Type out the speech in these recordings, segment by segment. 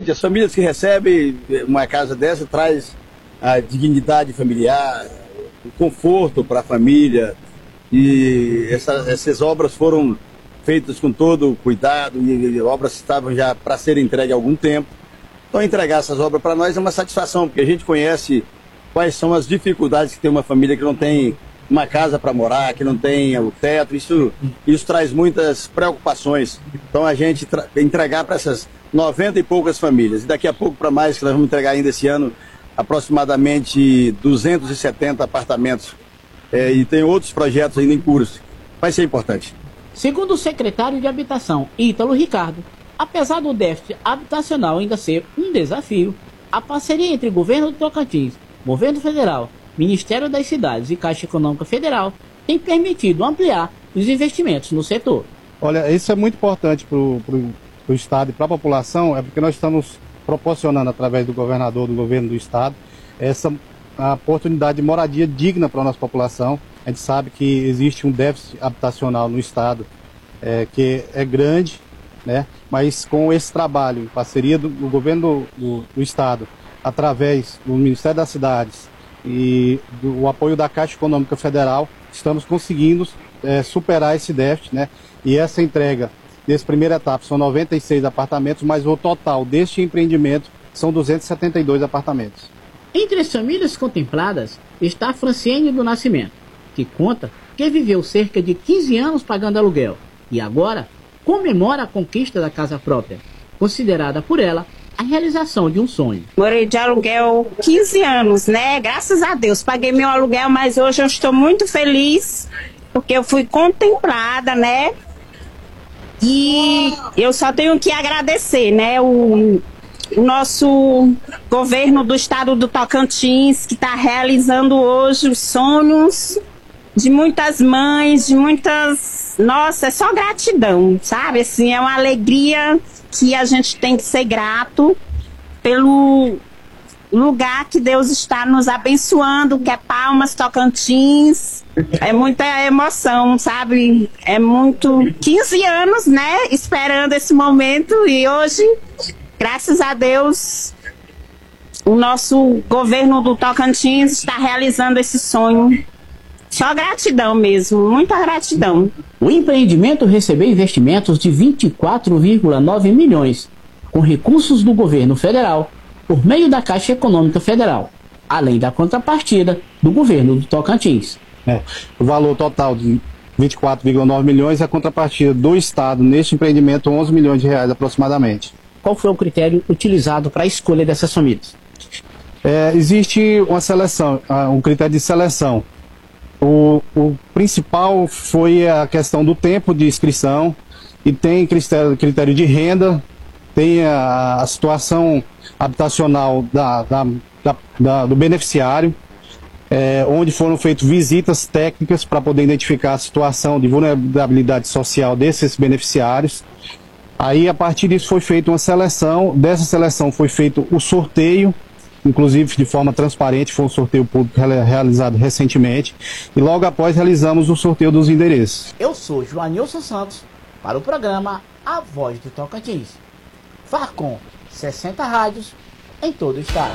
importante. As famílias que recebem uma casa dessa traz a dignidade familiar, o conforto para a família, e essas obras foram feitas com todo cuidado, e obras estavam já para serem entregues há algum tempo. Então entregar essas obras para nós é uma satisfação, porque a gente conhece quais são as dificuldades que tem uma família que não tem uma casa para morar, que não tem o teto. Isso traz muitas preocupações. Então a gente entregar para essas 90 e poucas famílias, e daqui a pouco para mais, que nós vamos entregar ainda esse ano, aproximadamente 270 apartamentos, e tem outros projetos ainda em curso. Vai ser importante. Segundo o secretário de Habitação, Ítalo Ricardo, apesar do déficit habitacional ainda ser um desafio, a parceria entre o governo do Tocantins, governo federal, Ministério das Cidades e Caixa Econômica Federal tem permitido ampliar os investimentos no setor. Olha, isso é muito importante para o Estado e para a população, é porque nós estamos proporcionando, através do governador, do governo do Estado, a oportunidade de moradia digna para a nossa população. A gente sabe que existe um déficit habitacional no Estado que é grande, né? Mas com esse trabalho, em parceria do governo do Estado, através do Ministério das Cidades e do apoio da Caixa Econômica Federal, estamos conseguindo superar esse déficit, né? E essa entrega dessa primeira etapa são 96 apartamentos, mas o total deste empreendimento são 272 apartamentos. Entre as famílias contempladas está a Franciene do Nascimento, que conta que viveu cerca de 15 anos pagando aluguel e agora comemora a conquista da casa própria, considerada por ela a realização de um sonho. Morei de aluguel 15 anos, né? Graças a Deus, paguei meu aluguel, mas hoje eu estou muito feliz, porque eu fui contemplada, né? E eu só tenho que agradecer, né? O nosso governo do estado do Tocantins, que está realizando hoje os sonhos de muitas mães, de muitas... Nossa, é só gratidão, sabe? Assim, é uma alegria que a gente tem que ser grato pelo lugar que Deus está nos abençoando, que é Palmas, Tocantins. É muita emoção, sabe? É muito... 15 anos, né? Esperando esse momento, e hoje, graças a Deus, o nosso governo do Tocantins está realizando esse sonho. Só gratidão mesmo, muita gratidão. O empreendimento recebeu investimentos de 24,9 milhões, com recursos do governo federal, por meio da Caixa Econômica Federal, além da contrapartida do governo do Tocantins. O valor total de 24,9 milhões é a contrapartida do Estado neste empreendimento, 11 milhões de reais aproximadamente. Qual foi o critério utilizado para a escolha dessas famílias? Existe uma seleção, um critério de seleção. O principal foi a questão do tempo de inscrição, e tem critério de renda, tem a situação habitacional do beneficiário, onde foram feitas visitas técnicas para poder identificar a situação de vulnerabilidade social desses beneficiários. Aí, a partir disso, foi feita uma seleção. Dessa seleção foi feito o sorteio, inclusive de forma transparente, foi um sorteio público realizado recentemente, e logo após realizamos o sorteio dos endereços. Eu sou Joanilson Santos, para o programa A Voz do Tocantins. Farcom, 60 rádios em todo o estado.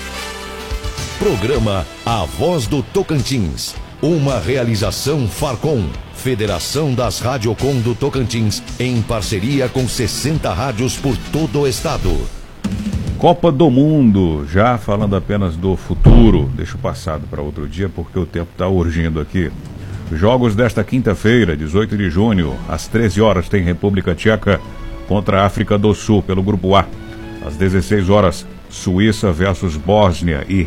Programa A Voz do Tocantins, uma realização Farcom, Federação das Radiocom do Tocantins, em parceria com 60 rádios por todo o estado. Copa do Mundo, já falando apenas do futuro, deixa o passado para outro dia porque o tempo está urgindo aqui. Jogos desta quinta-feira, 18 de junho, às 13 horas, tem República Tcheca contra a África do Sul pelo Grupo A. Às 16 horas, Suíça versus Bósnia e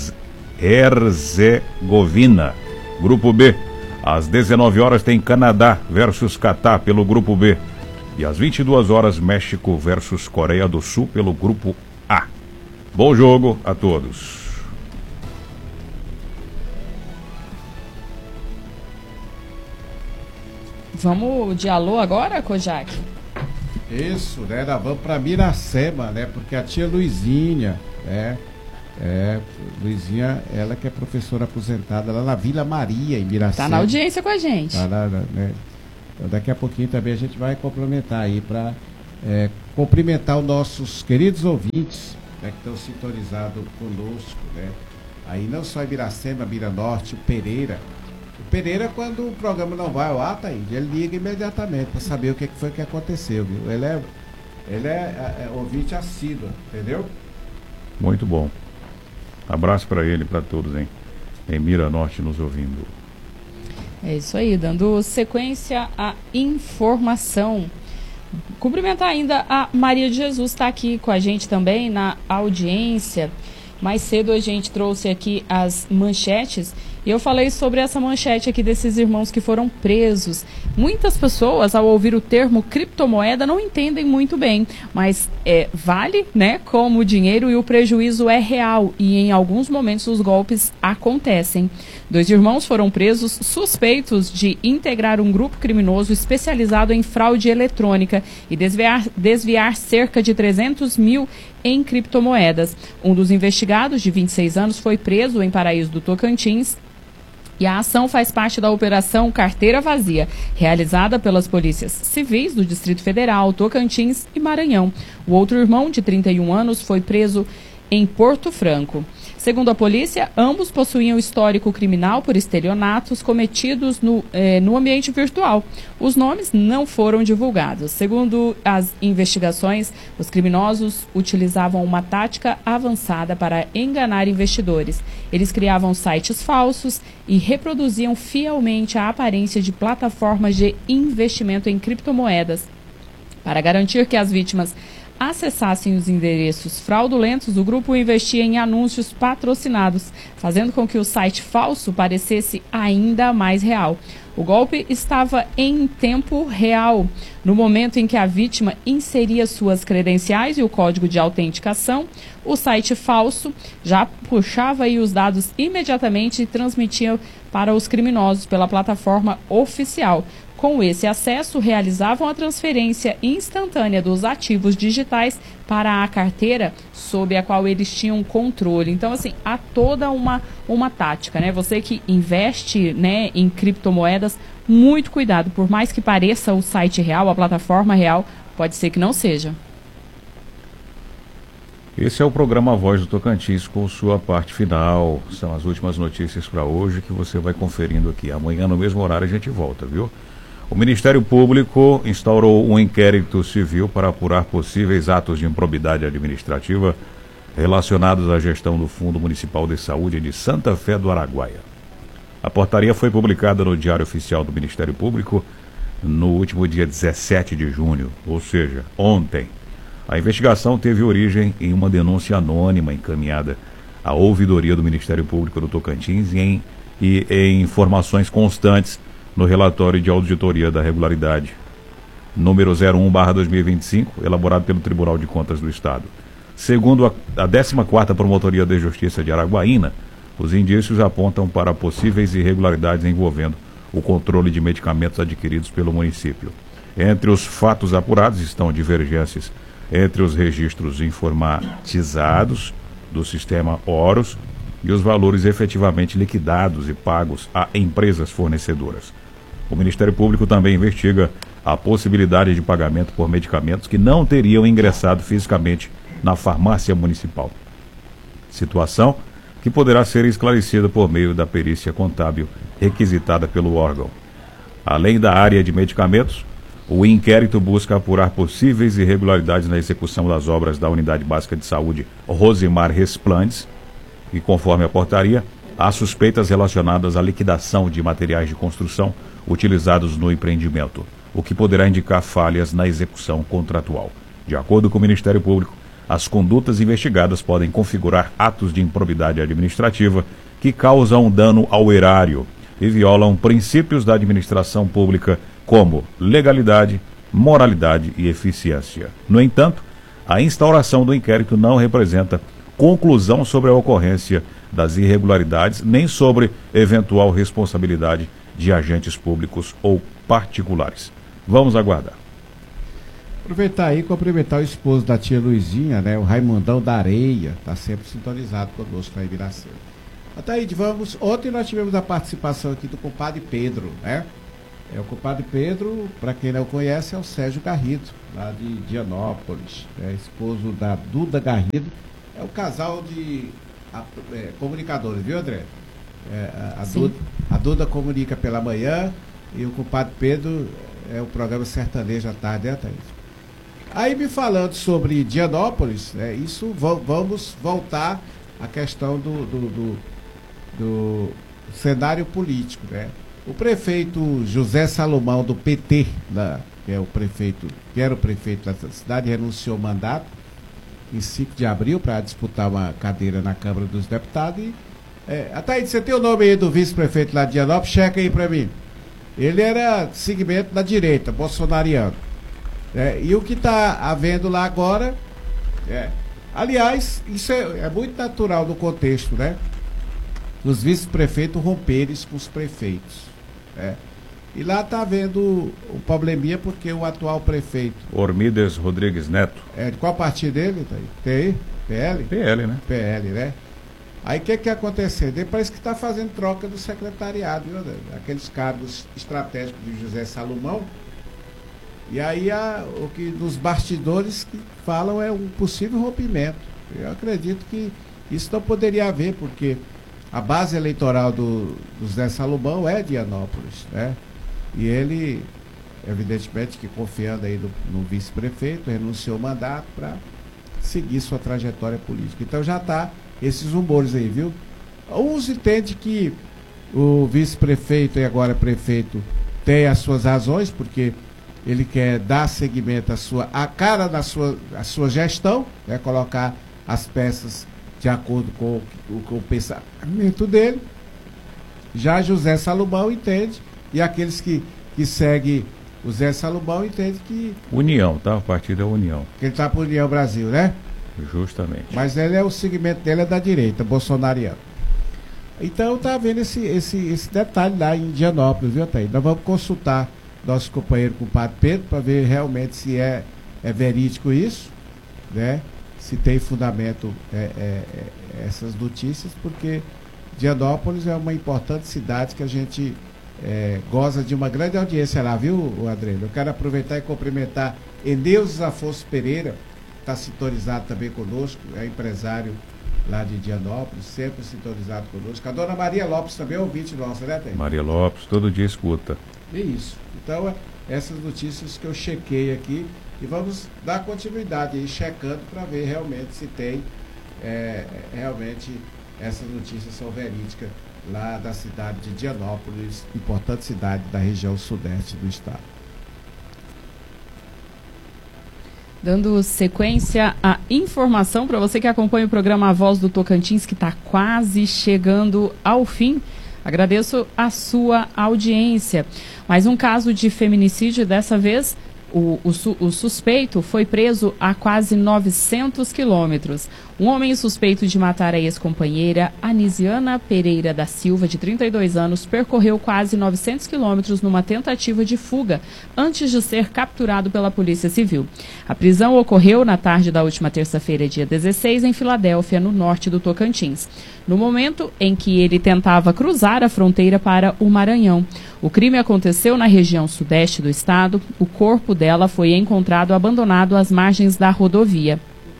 Herzegovina, Grupo B. Às 19 horas tem Canadá versus Catar pelo Grupo B. E às 22 horas, México versus Coreia do Sul pelo Grupo A. Bom jogo a todos. Vamos de alô agora, Kojak? Isso, né? Vamos para Miracema, né? Porque a tia Luizinha, né? Luizinha, ela que é professora aposentada lá na Vila Maria, em Miracema. Tá na audiência com a gente. Tá lá, né? Então, daqui a pouquinho também a gente vai complementar aí para cumprimentar os nossos queridos ouvintes, né, que estão sintonizados conosco, né? Aí não só em Miracema, Mira Norte, o Pereira. O Pereira, quando o programa não vai ao ar, ele liga imediatamente para saber o que foi que aconteceu, viu? Ele é ouvinte assíduo, entendeu? Muito bom. Abraço para ele e para todos, hein? Em Mira Norte nos ouvindo. É isso aí, dando sequência à informação. Cumprimentar ainda a Maria de Jesus, está aqui com a gente também na audiência. Mais cedo a gente trouxe aqui as manchetes e eu falei sobre essa manchete aqui desses irmãos que foram presos. Muitas pessoas, ao ouvir o termo criptomoeda, não entendem muito bem, mas vale, né, como dinheiro e o prejuízo é real e em alguns momentos os golpes acontecem. 2 irmãos foram presos suspeitos de integrar um grupo criminoso especializado em fraude eletrônica e desviar cerca de 300 mil em criptomoedas. Um dos investigados, de 26 anos, foi preso em Paraíso do Tocantins. E a ação faz parte da Operação Carteira Vazia, realizada pelas polícias civis do Distrito Federal, Tocantins e Maranhão. O outro irmão, de 31 anos, foi preso em Porto Franco. Segundo a polícia, ambos possuíam histórico criminal por estelionatos cometidos no ambiente virtual. Os nomes não foram divulgados. Segundo as investigações, os criminosos utilizavam uma tática avançada para enganar investidores. Eles criavam sites falsos e reproduziam fielmente a aparência de plataformas de investimento em criptomoedas. Para garantir que as vítimas acessassem os endereços fraudulentos, o grupo investia em anúncios patrocinados, fazendo com que o site falso parecesse ainda mais real. O golpe estava em tempo real. No momento em que a vítima inseria suas credenciais e o código de autenticação, o site falso já puxava aí os dados imediatamente e transmitia para os criminosos pela plataforma oficial. Com esse acesso, realizavam a transferência instantânea dos ativos digitais para a carteira sob a qual eles tinham controle. Então, assim, há toda uma tática, né? Você que investe, né, em criptomoedas, muito cuidado. Por mais que pareça o site real, a plataforma real, pode ser que não seja. Esse é o programa Voz do Tocantins com sua parte final. São as últimas notícias para hoje que você vai conferindo aqui. Amanhã, no mesmo horário, a gente volta, viu? O Ministério Público instaurou um inquérito civil para apurar possíveis atos de improbidade administrativa relacionados à gestão do Fundo Municipal de Saúde de Santa Fé do Araguaia. A portaria foi publicada no Diário Oficial do Ministério Público no último dia 17 de junho, ou seja, ontem. A investigação teve origem em uma denúncia anônima encaminhada à ouvidoria do Ministério Público do Tocantins e em informações constantes no relatório de auditoria da regularidade, número 01/2025, elaborado pelo Tribunal de Contas do Estado. Segundo a 14ª Promotoria de Justiça de Araguaína, os indícios apontam para possíveis irregularidades envolvendo o controle de medicamentos adquiridos pelo município. Entre os fatos apurados estão divergências entre os registros informatizados do sistema Horus e os valores efetivamente liquidados e pagos a empresas fornecedoras. O Ministério Público também investiga a possibilidade de pagamento por medicamentos que não teriam ingressado fisicamente na farmácia municipal. Situação que poderá ser esclarecida por meio da perícia contábil requisitada pelo órgão. Além da área de medicamentos, o inquérito busca apurar possíveis irregularidades na execução das obras da Unidade Básica de Saúde Rosimar Resplandes, e conforme a portaria, há suspeitas relacionadas à liquidação de materiais de construção utilizados no empreendimento, o que poderá indicar falhas na execução contratual. De acordo com o Ministério Público, as condutas investigadas podem configurar atos de improbidade administrativa que causam dano ao erário e violam princípios da administração pública como legalidade, moralidade e eficiência. No entanto, a instauração do inquérito não representa conclusão sobre a ocorrência das irregularidades, nem sobre eventual responsabilidade de agentes públicos ou particulares. Vamos aguardar. Aproveitar aí e cumprimentar o esposo da tia Luizinha, né? O Raimundão da Areia, está sempre sintonizado conosco aí em Miracema. Ataíde, vamos. Ontem nós tivemos a participação aqui do compadre Pedro, né? O compadre Pedro, para quem não conhece, é o Sérgio Garrido, lá de Dianópolis, esposo da Duda Garrido. É o casal de comunicadores, viu, André? A Duda comunica pela manhã e o compadre Pedro é o programa sertanejo à tarde, né, Thaís? Aí me falando sobre Dianópolis, vamos voltar à questão do cenário político, né? O prefeito José Salomão do PT, que era o prefeito da cidade, renunciou ao mandato em 5 de abril para disputar uma cadeira na Câmara dos Deputados. Thaís, você tem o nome aí do vice-prefeito lá de Dianópolis? Checa aí para mim. Ele era segmento da direita, bolsonariano. E o que está havendo lá agora, aliás, isso é muito natural no contexto, né? Os vice-prefeitos romperem com os prefeitos. E lá está havendo um probleminha porque o atual prefeito... Ormides Rodrigues Neto. De qual partido dele? Tem aí? PL? PL, né? PL, né? Aí o que aconteceu? Depois que está fazendo troca do secretariado, viu? Aqueles cargos estratégicos de José Salomão. E aí o que nos bastidores que falam é um possível rompimento. Eu acredito que isso não poderia haver, porque a base eleitoral do José Salomão é Dianópolis, né? E ele, evidentemente que confiando aí no vice-prefeito, renunciou ao mandato para seguir sua trajetória política. Então já está esses rumores aí, viu? Uns entendem que o vice-prefeito e agora prefeito tem as suas razões, porque ele quer dar seguimento à cara da sua gestão, né? Colocar as peças de acordo com o pensamento dele. Já José Salomão entende, e aqueles que seguem o Zé Salomão entendem que... União, tá? O partido é União. Que ele está por União Brasil, né? Justamente. Mas o segmento dele é da direita, bolsonariano. Então tá vendo esse detalhe lá em Dianópolis, viu, Thaís? Nós vamos consultar nosso companheiro, compadre Pedro, para ver realmente se é verídico isso, né? Se tem fundamento essas notícias, porque Dianópolis é uma importante cidade que a gente goza de uma grande audiência lá, viu, Adriano? Eu quero aproveitar e cumprimentar Eneuses Afonso Pereira, está sintonizado também conosco, é empresário lá de Dianópolis, sempre sintonizado conosco. A dona Maria Lopes também é ouvinte nossa, né, Thaís? Maria Lopes, todo dia escuta. É isso. Então, essas notícias que eu chequei aqui, e vamos dar continuidade aí, checando para ver realmente se tem, realmente essas notícias são verídicas lá da cidade de Dianópolis, importante cidade da região sudeste do estado. Dando sequência à informação para você que acompanha o programa A Voz do Tocantins, que está quase chegando ao fim. Agradeço a sua audiência. Mais um caso de feminicídio, dessa vez o suspeito foi preso a quase 900 quilômetros. Um homem suspeito de matar a ex-companheira Anisiana Pereira da Silva, de 32 anos, percorreu quase 900 quilômetros numa tentativa de fuga, antes de ser capturado pela Polícia Civil. A prisão ocorreu na tarde da última terça-feira, dia 16, em Filadélfia, no norte do Tocantins, no momento em que ele tentava cruzar a fronteira para o Maranhão. O crime aconteceu na região sudeste do estado. O corpo dela foi encontrado abandonado às margens da rodovia,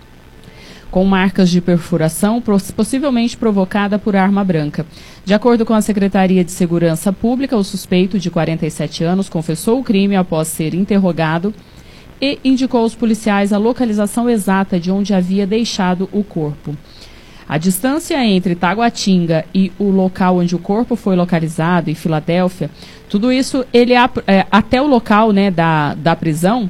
com marcas de perfuração, possivelmente provocada por arma branca. De acordo com a Secretaria de Segurança Pública, o suspeito, de 47 anos, confessou o crime após ser interrogado e indicou aos policiais a localização exata de onde havia deixado o corpo. A distância entre Taguatinga e o local onde o corpo foi localizado, em Filadélfia, tudo isso, ele até o local, né, da prisão,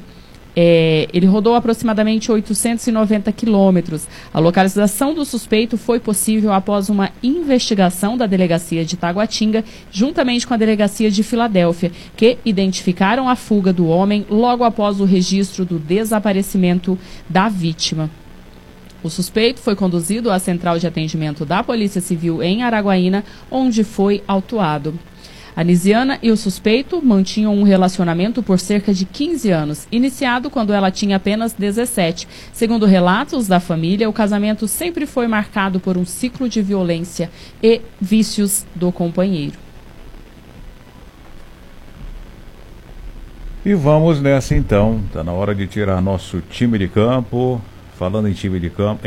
ele rodou aproximadamente 890 quilômetros. A localização do suspeito foi possível após uma investigação da delegacia de Taguatinga, juntamente com a delegacia de Filadélfia, que identificaram a fuga do homem logo após o registro do desaparecimento da vítima. O suspeito foi conduzido à central de atendimento da Polícia Civil em Araguaína, onde foi autuado. A Anisiana e o suspeito mantinham um relacionamento por cerca de 15 anos, iniciado quando ela tinha apenas 17. Segundo relatos da família, o casamento sempre foi marcado por um ciclo de violência e vícios do companheiro. E vamos nessa então. Tá na hora de tirar nosso time de campo. Falando em time de campo,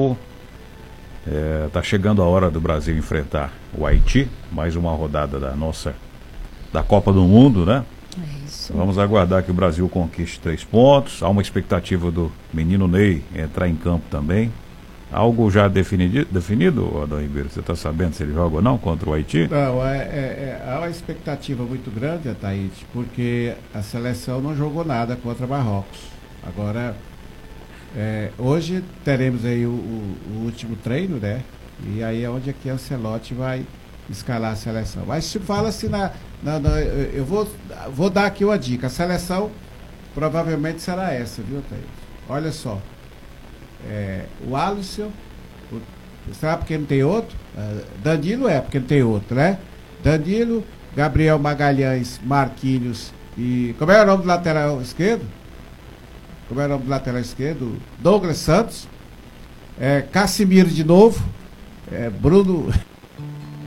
tá chegando a hora do Brasil enfrentar o Haiti. Mais uma rodada da Copa do Mundo, né? É isso. Vamos aguardar que o Brasil conquiste 3 pontos. Há uma expectativa do menino Ney entrar em campo também. Algo já definido, Adão Ribeiro? Você está sabendo se ele joga ou não contra o Haiti? Não, há uma expectativa muito grande, Thaís, porque a seleção não jogou nada contra Marrocos. Agora, hoje teremos aí o último treino, né? E aí é onde aqui a Ancelotti vai escalar a seleção. Mas se fala-se eu vou dar aqui uma dica. A seleção provavelmente será essa, viu, Thaís? Olha só. O Alisson, será porque não tem outro? Danilo porque não tem outro, né? Danilo, Gabriel Magalhães, Marquinhos e... Como é o nome do lateral esquerdo? Douglas Santos, Casimiro de novo, Bruno